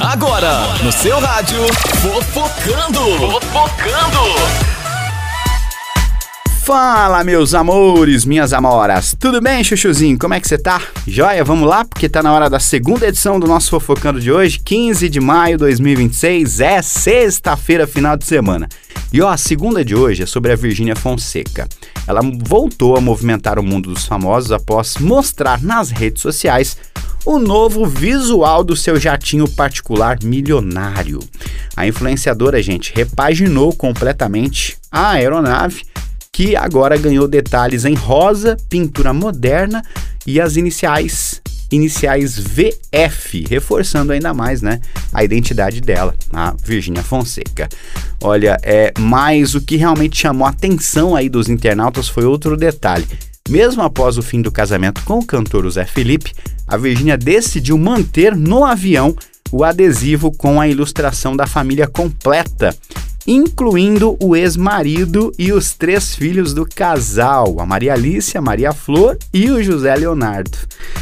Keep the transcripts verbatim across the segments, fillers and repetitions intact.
Agora, no seu rádio, Fofocando. Fofocando. Fala, meus amores, minhas amoras. Tudo bem, chuchuzinho? Como é que você tá? Joia? Vamos lá, porque tá na hora da segunda edição do nosso Fofocando de hoje, quinze de maio de dois mil e vinte e seis. É sexta-feira, final de semana. E ó, a segunda de hoje é sobre a Virgínia Fonseca. Ela voltou a movimentar o mundo dos famosos após mostrar nas redes sociais o novo visual do seu jatinho particular milionário. A influenciadora, gente, repaginou completamente a aeronave, que agora ganhou detalhes em rosa, pintura moderna e as iniciais, iniciais V F, reforçando ainda mais, né, a identidade dela, a Virgínia Fonseca. Olha, é, mas o que realmente chamou a atenção aí dos internautas foi outro detalhe. Mesmo após o fim do casamento com o cantor Zé Felipe, a Virgínia decidiu manter no avião o adesivo com a ilustração da família completa, incluindo o ex-marido e os três filhos do casal, a Maria Alice, a Maria Flor e o José Leonardo.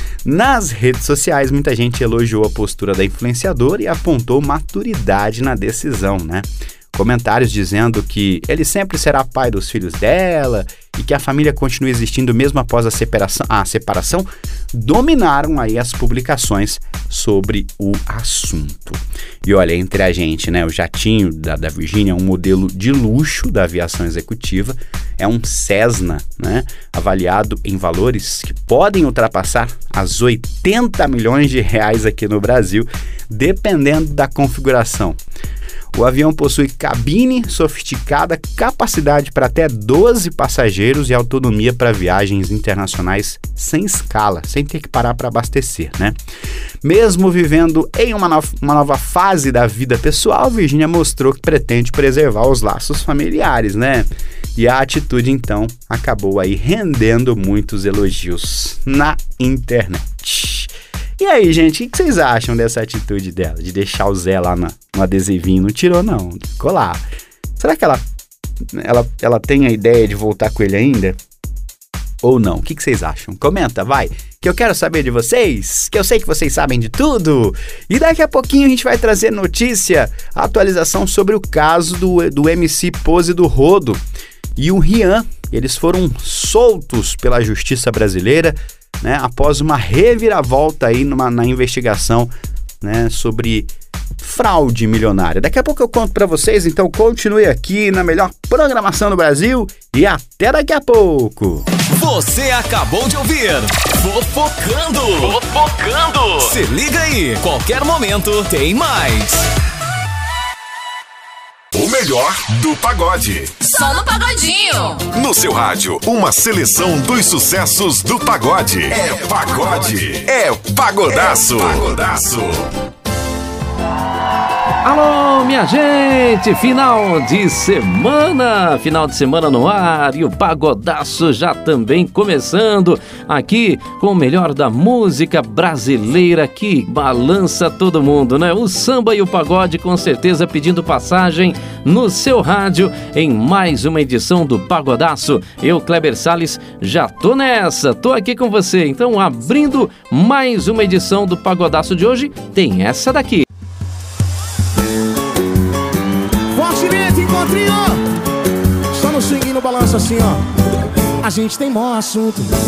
Nas redes sociais, muita gente elogiou a postura da influenciadora e apontou maturidade na decisão, né? Comentários dizendo que ele sempre será pai dos filhos dela e que a família continua existindo mesmo após a separação, a separação dominaram aí as publicações sobre o assunto. E olha, entre a gente, né, o jatinho da, da Virgínia é um modelo de luxo da aviação executiva, é um Cessna, né, avaliado em valores que podem ultrapassar as oitenta milhões de reais aqui no Brasil, dependendo da configuração. O avião possui cabine sofisticada, capacidade para até doze passageiros e autonomia para viagens internacionais sem escala, sem ter que parar para abastecer, né? Mesmo vivendo em uma, no- uma nova fase da vida pessoal, Virgínia mostrou que pretende preservar os laços familiares, né? E a atitude, então, acabou aí rendendo muitos elogios na internet. E aí, gente, o que vocês acham dessa atitude dela, de deixar o Zé lá na, no adesivinho? Não tirou, não, ficou lá. Será que ela, ela, ela tem a ideia de voltar com ele ainda? Ou não? O que vocês acham? Comenta, vai, que eu quero saber de vocês, que eu sei que vocês sabem de tudo. E daqui a pouquinho a gente vai trazer notícia, atualização sobre o caso do, do M C Pose do Rodo e o Rian. Eles foram soltos pela justiça brasileira, né, após uma reviravolta aí numa, na investigação, né, sobre fraude milionária. Daqui a pouco eu conto pra vocês, então continue aqui na melhor programação do Brasil e até daqui a pouco. Você acabou de ouvir Fofocando. Fofocando. Se liga aí, qualquer momento tem mais. O melhor do pagode. Só no Pagodinho. No seu rádio, uma seleção dos sucessos do pagode. É pagode. É pagodaço. É pagodaço. Alô, minha gente, final de semana, final de semana no ar e o Pagodaço já também começando aqui com o melhor da música brasileira que balança todo mundo, né? O samba e o pagode com certeza pedindo passagem no seu rádio em mais uma edição do Pagodaço. Eu, Kleber Salles, já tô nessa, tô aqui com você, então abrindo mais uma edição do Pagodaço de hoje, tem essa daqui. Fortemente, encontrinho. Só no swing e no balanço assim, ó. A gente tem mó assunto.